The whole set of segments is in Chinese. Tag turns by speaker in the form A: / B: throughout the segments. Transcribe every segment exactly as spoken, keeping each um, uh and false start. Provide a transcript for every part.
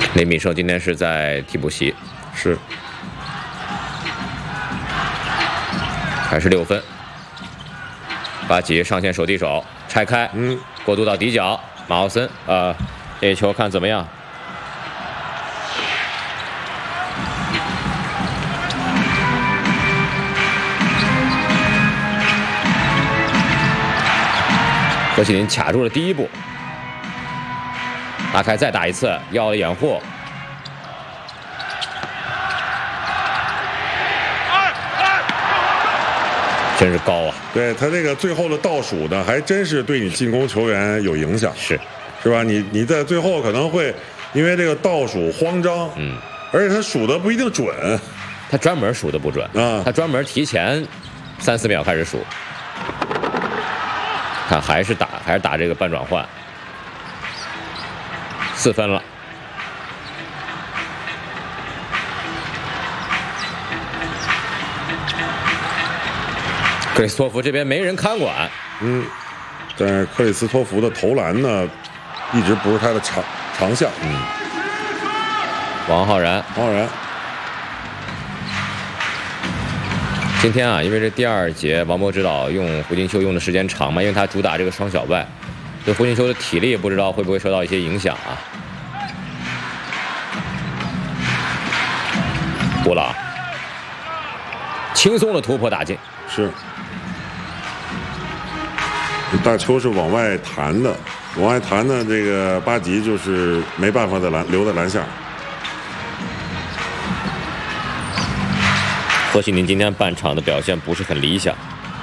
A: 雷米胜今天是在替补席，
B: 是，
A: 还是六分。巴吉上前手递手拆开，
B: 嗯，
A: 过渡到底角，马奥森，呃，这球看怎么样？何启林卡住了第一步，拉开再打一次，要了掩护。真是高啊！
B: 对他这个最后的倒数呢，还真是对你进攻球员有影响，
A: 是
B: 是吧？你你在最后可能会因为这个倒数慌张，
A: 嗯，
B: 而且他数的不一定准，
A: 他专门数的不准
B: 啊，
A: 他专门提前三四秒开始数。看还是打还是打这个半转换，四分了。克里斯托弗这边没人看管，
B: 嗯，但是克里斯托弗的投篮呢，一直不是他的长长项。
A: 嗯，王浩然，
B: 王浩然，
A: 今天啊，因为这第二节王波指导用胡金秋用的时间长嘛，因为他主打这个双小外，对胡金秋的体力不知道会不会受到一些影响啊。布朗轻松的突破打进，
B: 是。大球是往外弹的，往外弹的这个巴吉就是没办法在篮留在篮下。
A: 何启林今天半场的表现不是很理想，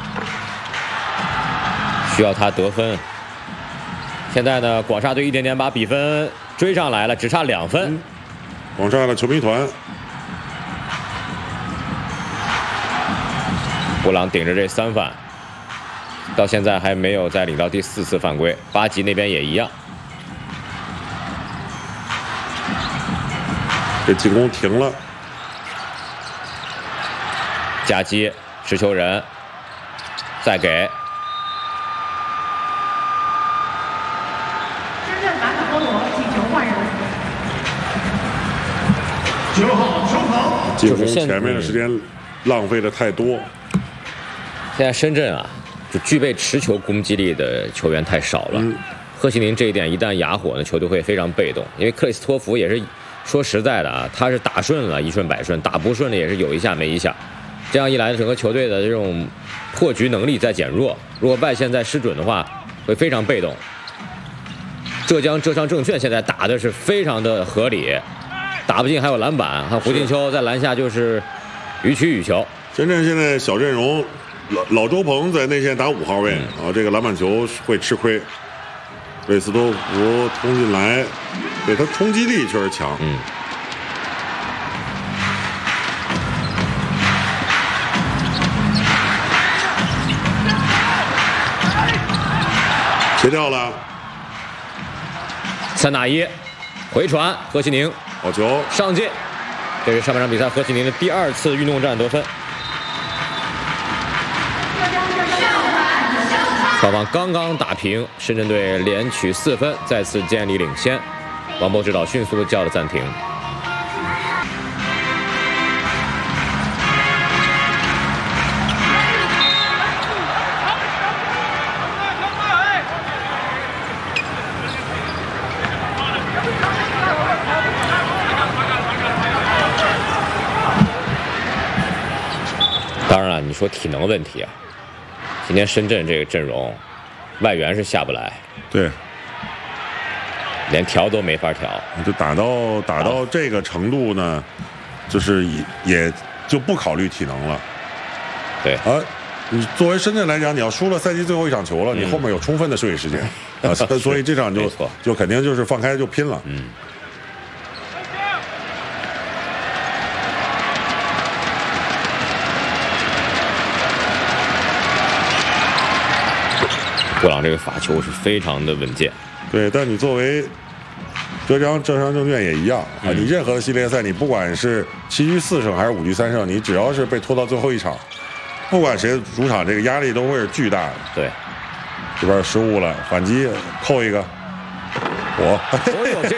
A: 需要他得分。现在呢，广厦队一点点把比分追上来了，只差两分。
B: 嗯、广厦的球迷团，
A: 布朗顶着这三犯。到现在还没有再领到第四次犯规，巴吉那边也一样。
B: 这进攻停了，
A: 夹击持球人，再给。
C: 深圳蓝塔波罗进球换人。九号球跑。
B: 进攻前面的时间浪费的太多。
A: 现在深圳啊。就具备持球攻击力的球员太少了。嗯、贺西宁这一点一旦哑火呢，球队会非常被动。因为克里斯托弗也是说实在的啊，他是打顺了一顺百顺，打不顺的也是有一下没一下。这样一来，整个球队的这种破局能力在减弱。如果外线再失准的话，会非常被动。浙江浙商证券现在打的是非常的合理，打不进还有篮板，看胡金秋在篮下就是予取予求。
B: 深圳现在小阵容。老老周鹏在内线打五号位、嗯、啊，这个篮板球会吃亏。克里斯托弗冲进来，对他冲击力确实强。
A: 嗯。
B: 切掉了。
A: 三打一，回传，何其宁
B: 好球
A: 上进。这是上半场比赛何其宁的第二次运动战得分。双方刚刚打平，深圳队连取四分，再次建立领先。王波指导迅速叫了暂停。当然了，你说体能问题啊。今天深圳这个阵容，外援是下不来，
B: 对，
A: 连调都没法调。
B: 就打到打到这个程度呢，就是也也就不考虑体能了。
A: 对
B: 啊，你作为深圳来讲，你要输了赛季最后一场球了，嗯、你后面有充分的休息时间啊，所以这场就就肯定就是放开就拼了。
A: 嗯。布朗这个罚球是非常的稳健，
B: 对，但你作为浙江浙商证券也一样啊，嗯、你任何的系列赛，你不管是七局四胜还是五局三胜，你只要是被拖到最后一场，不管谁主场，这个压力都会是巨大的。
A: 对，
B: 这边失误了，反击扣一个，我。